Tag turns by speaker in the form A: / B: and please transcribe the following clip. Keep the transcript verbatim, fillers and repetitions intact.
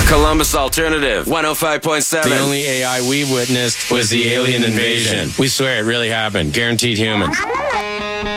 A: Columbus Alternative, one oh five point seven.
B: The only A I we witnessed was the alien invasion. We swear it really happened. Guaranteed human.